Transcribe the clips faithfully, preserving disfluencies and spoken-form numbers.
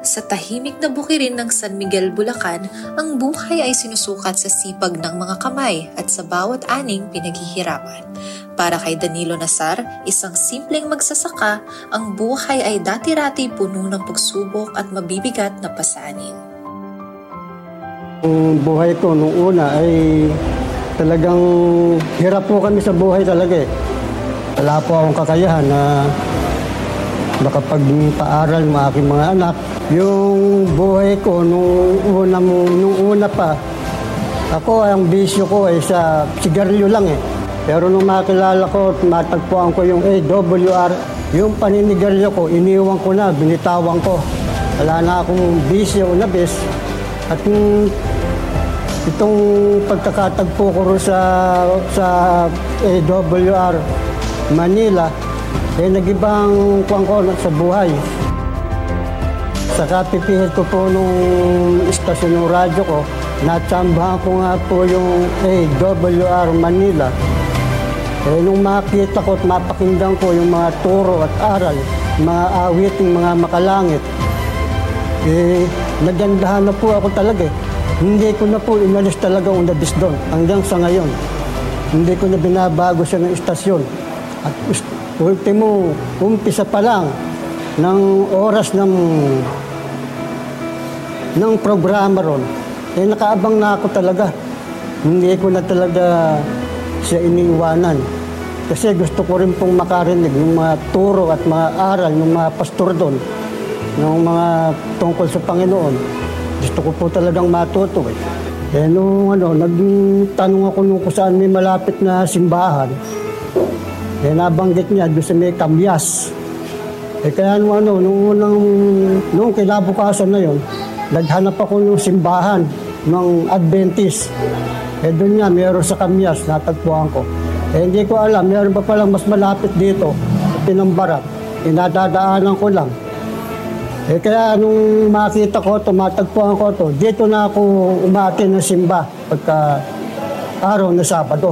Sa tahimik na bukirin ng San Miguel, Bulacan, ang buhay ay sinusukat sa sipag ng mga kamay at sa bawat aning pinaghihirapan. Para kay Danilo Nazar, isang simpleng magsasaka, ang buhay ay dati-rati puno ng pagsubok at mabibigat na pasanin. Ang buhay ko nung una ay talagang hirap po kami sa buhay talaga eh. Wala po akong kakayahan na makapagpaaral ng aking mga anak. Yung buhay ko nung una, nung una pa, ako ang bisyo ko ay sa sigarilyo lang eh. Pero nung makilala ko at matagpuan ko yung A W R, yung paninigarilyo ko, iniwan ko na, binitawan ko. Wala na akong bisyo na bis. At yung, itong pagkakatagpo ko rin sa, sa A W R Manila, eh nag-ibang kuwang ko sa buhay. Sa kapipihit ko po nung istasyon ng radyo ko, natsambahan ko nga po yung A W R Manila. Eh, nung makita ko at mapakinggan ko yung mga turo at aral, mga awiting, mga makalangit, eh, nagandahan na po ako talaga eh. Hindi ko na po inalis talaga ang nabis doon hanggang sa ngayon. Hindi ko na binabago siya ng istasyon. At ultimo, umpisa pa lang ng oras ng ng programa ron, eh nakaabang na ako talaga. Hindi ko na talaga siya iniiwanan. Kasi gusto ko rin pong makarinig ng mga turo at mga aral ng mga pastor doon, ng mga tungkol sa Panginoon. Gusto ko po talagang matuto eh. Eh nung ano, nagtanong ako nung kung saan may malapit na simbahan, eh nabanggit niya doon sa may Kamyas. Eh kaya nung ano, nung unang, nung kinabukasan na yon, naghanap ako ng simbahan ng Adventist. Eh doon nga, meron sa Kamyas, natagpuan ko. Eh hindi ko alam, meron pa palang mas malapit dito, sa Pinambarat. Inadadaanan ko lang. Eh kaya nung makita ko ito, matagpuan ko ito, dito na ako umatin ng simba pagka araw na Sabado.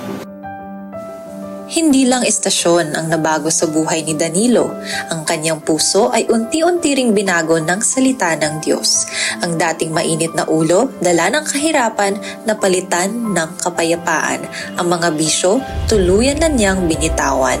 Hindi lang istasyon ang nabago sa buhay ni Danilo. Ang kanyang puso ay unti-unti ring binago ng salita ng Diyos. Ang dating mainit na ulo, dala ng kahirapan, napalitan ng kapayapaan. Ang mga bisyo, tuluyan na niyang binitawan.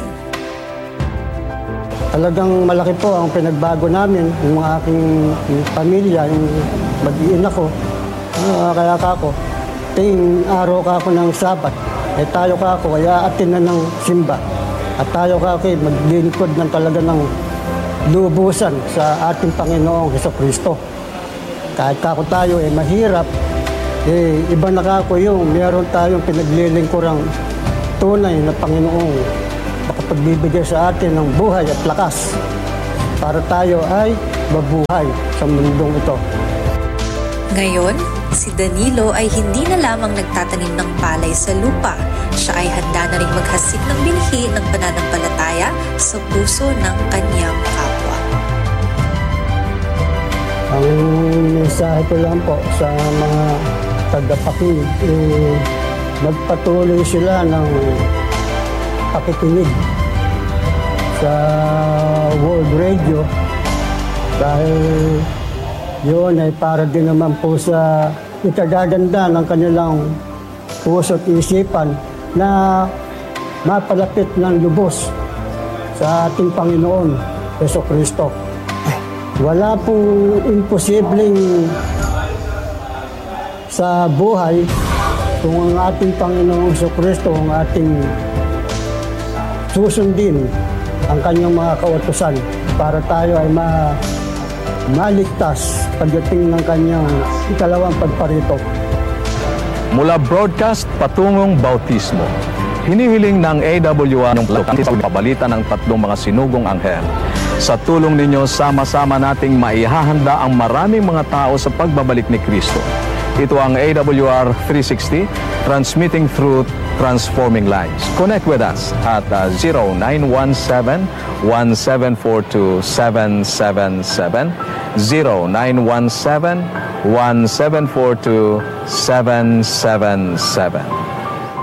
Talagang malaki po ang pinagbago namin, yung aking yung pamilya, yung mag-iina ko. Uh, kaya ka ako, ting araw ka ako ng Sabat. Eh tayo ka ako, kaya atin na ng simba. At tayo ka ako, maglilingkod ng talaga ng lubusan sa ating Panginoong Jesucristo. Kahit kako tayo, eh mahirap, eh iba na kako yung meron tayong pinaglilingkurang tunay na Panginoong makapagbibigay sa atin ng buhay at lakas para tayo ay mabuhay sa mundong ito. Ngayon, si Danilo ay hindi na lamang nagtatanim ng palay sa lupa. Siya ay handa na rin maghasik ng binhi ng pananampalataya sa puso ng kanyang kapwa. Ang mensahe ko lang po sa mga tagapakinig, eh, magpatuloy sila ng pakikinig sa World Radio dahil yun ay para din naman po sa ikagaganda ng kanilang puso at isipan na mapalapit ng lubos sa ating Panginoon Jesucristo. Wala pong imposibleng sa buhay kung ang ating Panginoon Jesucristo ang ating susundin ang kanyang mga kautusan para tayo ay ma maligtas pagdating ng kanyang ikalawang pagparito. Mula broadcast patungong bautismo, hinihiling ng A W R ng pagpabalita ng tatlong mga sinugong anghel. Sa tulong ninyo, sama-sama nating maihahanda ang maraming mga tao sa pagbabalik ni Kristo. Ito ang A W R three sixty, transmitting truth, transforming lives. Connect with us at uh, zero nine one seven, one seven four two, seven seven seven, zero nine one seven, one seven four two, seven seven seven.